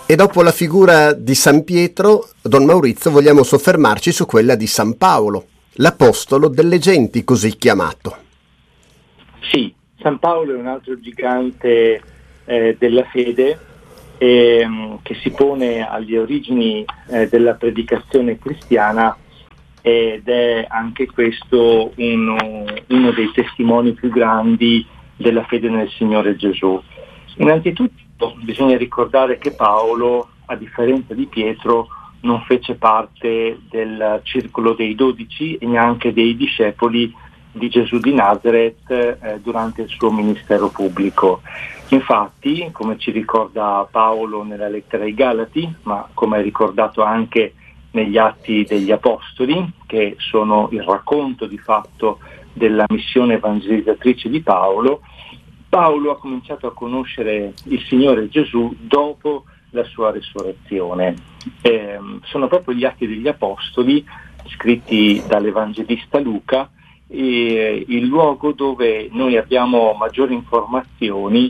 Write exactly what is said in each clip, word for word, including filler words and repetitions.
E dopo la figura di San Pietro, Don Maurizio, vogliamo soffermarci su quella di San Paolo, l'apostolo delle genti così chiamato. Sì, San Paolo è un altro gigante eh, della fede eh, che si pone alle origini eh, della predicazione cristiana ed è anche questo uno, uno dei testimoni più grandi della fede nel Signore Gesù. Innanzitutto bisogna ricordare che Paolo, a differenza di Pietro, non fece parte del circolo dei dodici e neanche dei discepoli di Gesù di Nazaret eh, durante il suo ministero pubblico. Infatti, come ci ricorda Paolo nella lettera ai Galati, ma come è ricordato anche negli Atti degli Apostoli, che sono il racconto di fatto della missione evangelizzatrice di Paolo, Paolo ha cominciato a conoscere il Signore Gesù dopo la sua risurrezione. Eh, sono proprio gli Atti degli Apostoli, scritti dall'Evangelista Luca, eh, il luogo dove noi abbiamo maggiori informazioni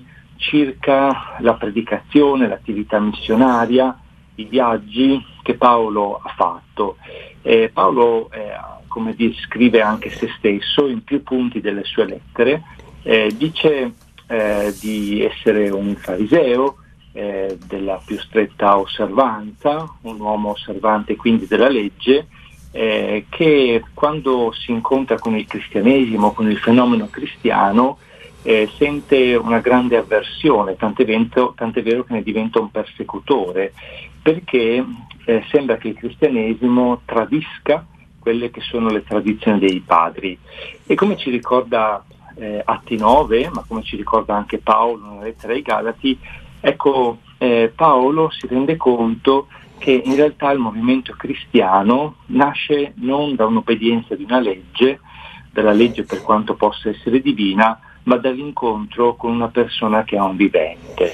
circa la predicazione, l'attività missionaria, i viaggi che Paolo ha fatto. Eh, Paolo, eh, come descrive anche se stesso in più punti delle sue lettere, eh, dice Eh, di essere un fariseo eh, della più stretta osservanza, un uomo osservante quindi della legge, eh, che quando si incontra con il cristianesimo, con il fenomeno cristiano, eh, sente una grande avversione, tant'è, vento, tant'è vero che ne diventa un persecutore, perché eh, sembra che il cristianesimo tradisca quelle che sono le tradizioni dei padri. E come ci ricorda Eh, Atti nove, ma come ci ricorda anche Paolo nella lettera ai Galati, ecco, eh, Paolo si rende conto che in realtà il movimento cristiano nasce non da un'obbedienza di una legge, dalla legge per quanto possa essere divina, ma dall'incontro con una persona che è un vivente,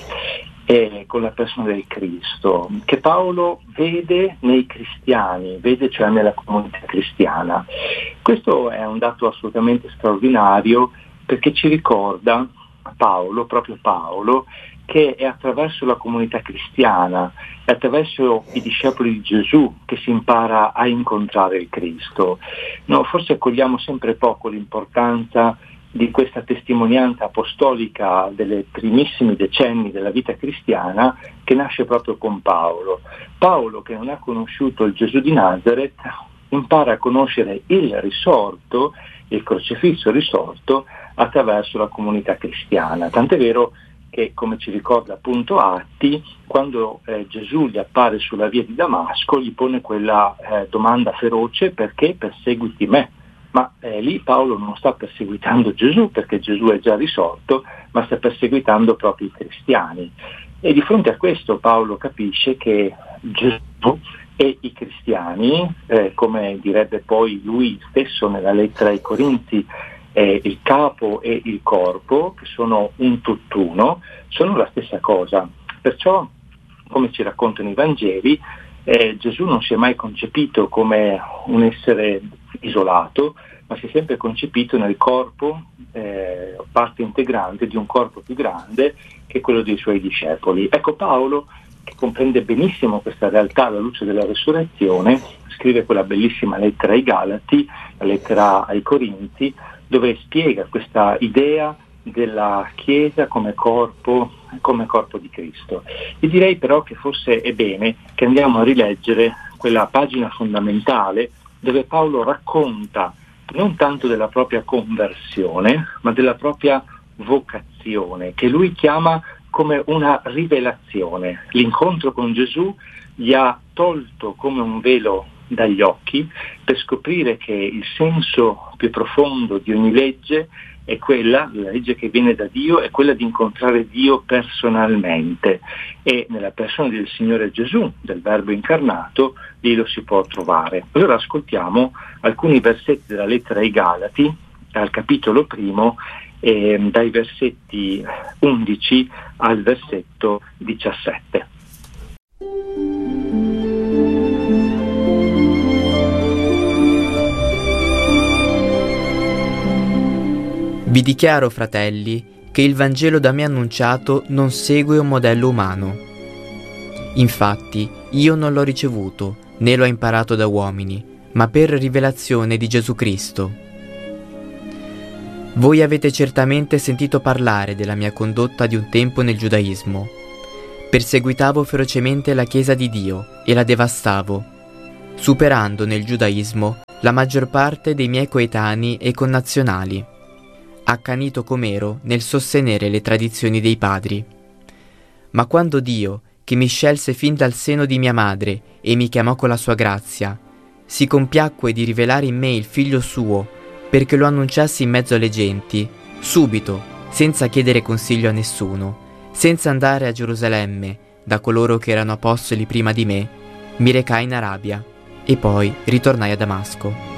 e con la persona del Cristo, che Paolo vede nei cristiani, vede cioè nella comunità cristiana. Questo è un dato assolutamente straordinario, perché ci ricorda Paolo, proprio Paolo, che è attraverso la comunità cristiana, è attraverso i discepoli di Gesù che si impara a incontrare il Cristo. No, forse cogliamo sempre poco l'importanza di questa testimonianza apostolica delle primissimi decenni della vita cristiana, che nasce proprio con Paolo. Paolo, che non ha conosciuto il Gesù di Nazaret, impara a conoscere il risorto, il crocifisso risorto, attraverso la comunità cristiana. Tant'è vero che, come ci ricorda appunto Atti, quando eh, Gesù gli appare sulla via di Damasco, gli pone quella eh, domanda feroce: perché perseguiti me? Ma eh, lì Paolo non sta perseguitando Gesù, perché Gesù è già risorto, ma sta perseguitando proprio i cristiani. E di fronte a questo Paolo capisce che Gesù e i cristiani, eh, come direbbe poi lui stesso nella lettera ai Corinzi, eh, il capo e il corpo, che sono un tutt'uno, sono la stessa cosa. Perciò, come ci raccontano i Vangeli, eh, Gesù non si è mai concepito come un essere isolato, ma si è sempre concepito nel corpo, eh, parte integrante di un corpo più grande che è quello dei suoi discepoli. Ecco, Paolo, che comprende benissimo questa realtà alla luce della resurrezione, scrive quella bellissima lettera ai Galati, la lettera ai Corinzi, dove spiega questa idea della Chiesa come corpo, come corpo di Cristo. E direi però che forse è bene che andiamo a rileggere quella pagina fondamentale dove Paolo racconta non tanto della propria conversione, ma della propria vocazione, che lui chiama come una rivelazione. L'incontro con Gesù gli ha tolto come un velo dagli occhi per scoprire che il senso più profondo di ogni legge è quella, la legge che viene da Dio, è quella di incontrare Dio personalmente, e nella persona del Signore Gesù, del Verbo incarnato, lì lo si può trovare. Allora ascoltiamo alcuni versetti della lettera ai Galati, al capitolo primo, eh, dai versetti undici al versetto diciassette. Vi dichiaro, fratelli, che il Vangelo da me annunciato non segue un modello umano. Infatti, io non l'ho ricevuto, né l'ho imparato da uomini, ma per rivelazione di Gesù Cristo. Voi avete certamente sentito parlare della mia condotta di un tempo nel giudaismo. Perseguitavo ferocemente la Chiesa di Dio e la devastavo, superando nel giudaismo la maggior parte dei miei coetanei e connazionali, accanito com'ero nel sostenere le tradizioni dei padri. Ma quando Dio, che mi scelse fin dal seno di mia madre e mi chiamò con la sua grazia, si compiacque di rivelare in me il figlio suo perché lo annunciassi in mezzo alle genti, subito, senza chiedere consiglio a nessuno, senza andare a Gerusalemme da coloro che erano apostoli prima di me, mi recai in Arabia e poi ritornai a Damasco.